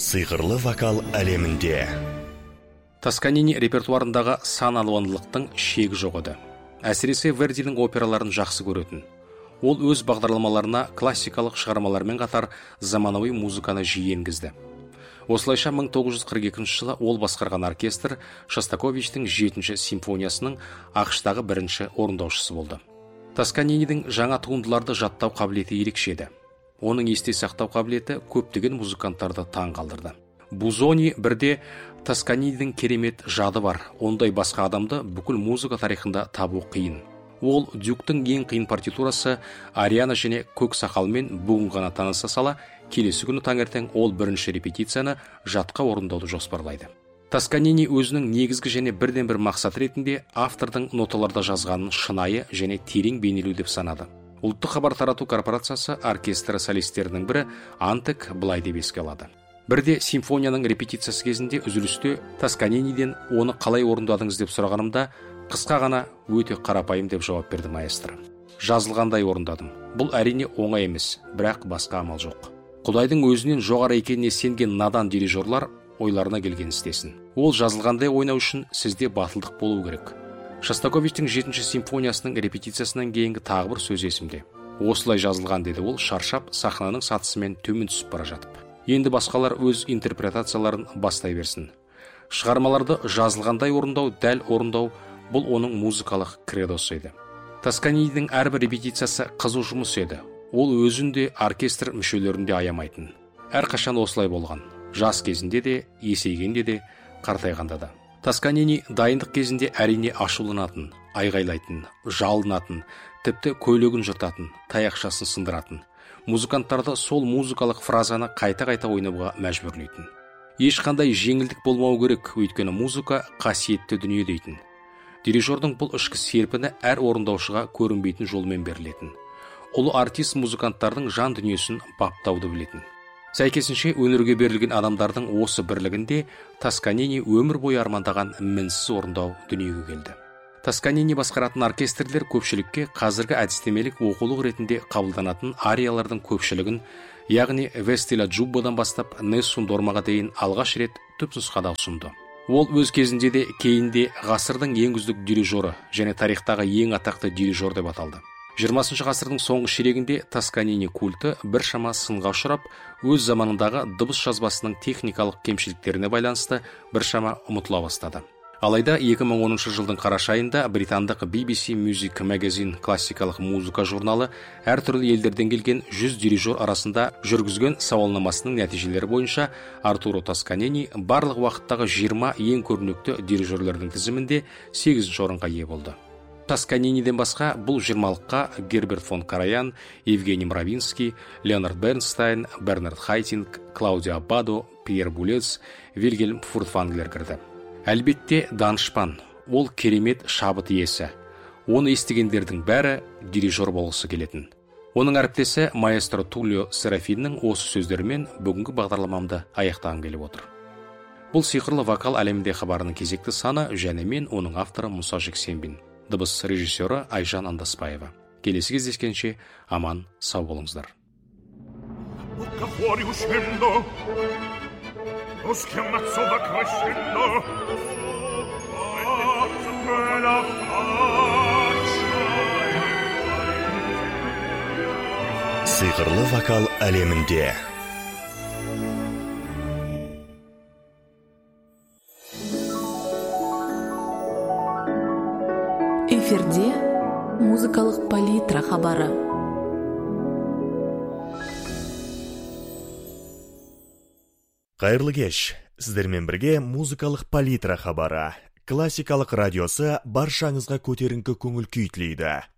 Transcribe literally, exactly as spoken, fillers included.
Сыйқырлы вокал әлемінде. Тосканини репертуарындағы сан алуандылықтың шегі жоқ еді. Әсіресе Вердидің операларын жақсы көретін. Ол өз бағдарламаларына классикалық шығармалармен қатар заманауи музыканы жиі енгізді. Осылайша мың тоғыз жүз қырық екінші жылы ол басқарған оркестр Шостаковичтің жетінші симфониясының ақштағы бірінші орындаушысы болды. Тосканинидің жаңа туындыларды жаттау қабілеті ерекше еді. Оның есте сақтау қабілеті көптеген музыканттарды таң қалдырды. Бузони бірде Тосканинидің керемет жады бар, ондай басқа адамды бүкіл музыка тарихында табу қиын. Ол Дюктің ең қиын партитурасы Ариана және көк сақалмен бүгін ғана таныса сала, келесі күні таңертең ол бірінші репетицияны жатқа орындауды жоспарлайды. Тосканини өзінің негізгі және бірден бір мақсат ретінде автордың ноталарда жазғанын шынайы және терең бейнелеу деп санады. Ұлттық хабар тарату корпорациясы оркестрі солистерінің бірі Антек былай деп еске алады. Бірде симфонияның репетициясы кезінде үзілісте Тосканиниден оны қалай орындадыңыз деп сұрағанымда, қысқа ғана өте қарапайым деп жауап берді маэстро. Жазылғандай орындадым. Бұл әрине оңай емес, бірақ басқа амал жоқ. Құдайдың өзінен жоғары екеніне сенген надан дирижерлар ойларына келген істесін. Ол жазылғандай ойнау үшін сізде батылдық болу керек. Шостаковичтің жетінші симфониясының репетициясынан кейінгі тағы бір сөз есімде. Осылай жазылған деді ол, шаршап сахнаның сатысымен төмен түсіп бара жатып. Енді басқалар өз интерпретацияларын бастай берсін. Шығармаларды жазылғандай орындау, дәл орындау бұл оның музыкалық кредосы еді. Тосканинидің әрбір репетициясы қызу жұмыс еді. Ол өзінде оркестр мүшелерінде аямайтын. Әрқашан осылай болған. Жас кезінде де, есейгенде де, қартайғанда да. Тосканини дайындық кезінде әрине ашуланатын, айғайлайтын, жалынатын, тіпті көйлегін жыртатын, таяқшасын сындыратын. Музыканттарды сол музыкалық фразаны қайта-қайта ойнауға мәжбүрлейтін. Ешқандай жеңілдік болмау керек, өйткені музыка қасиетті дүние дейтін. Дирижердің бұл ішкі серпіні әр орындаушыға көрінбейтін жолмен берілетін. Ұлы артист музыканттардың жан дүниесін баптауды білетін. Сәйкесінше өнерге берілген адамдардың осы бірлігінде Тосканини өмір бойы армандаған мінсіз орындау дүниеге келді. Тосканини басқаратын оркестрлер көпшілікке қазіргі әдістемелік оқулық ретінде қабылданатын ариялардың көпшілігін, яғни Вестеля Джуббодан бастап Нессун Дормаға дейін алғаш рет түпнұсқада ұсынды. Ол өз кезінде де кейінде ғасырдың ең үздік дирижері және тарихтағы ең атақты дирижер деп аталды. жиырмасыншы ғасырдың соңғы ширегінде Тосканини культі біршама сынға ұшырап, өз заманындағы дыбыс жазбасының техникалық кемшіліктеріне байланысты біршама ұмытыла бастады. Алайда екі мың оныншы жылдың қараша айында британдық би би си Music Magazine классикалық музыка журналы әртүрлі елдерден келген жүз дирижер арасында жүргізген сауалнамасының нәтижелері бойынша Артуро Тосканини барлық уақыттағы жиырма ең көрнекті дирижерлердің тізімінде сегізінші орынға ие болды. Тосканиниден басқа бұл жиырмалыққа Герберт фон Караян, Евгений Мравинский, Леонард Бернстайн, Бернард Хайтинг, Клаудио Аббадо, Пьер Булец, Вильгельм Фуртванглер кірді. Әлбетте данышпан, ол керемет шабыт иесі. Оны естігендердің бәрі дирижер болғысы келетін. Оның әріптесі маэстро Тулио Серафиннің осы сөздерімен бүгінгі бағдарламамды аяқтағым келіп отыр. Бұл сиқырлы вокал әлемінде хабарының кезекті саны және мен оның авторы Мұса Жексенбин. Дыбыс режиссері Айжан Андаспаева. Келесі кездескенше аман сау болыңыздар. Сыйқырлы вокал әлемінде. Эфирде музыкалық палитра хабары. Қайырлы кеш. Сіздермен бірге музыкалық палитра хабары. Классикалық радиосы баршаңызға көтеріңкі көңіл күй тілейді.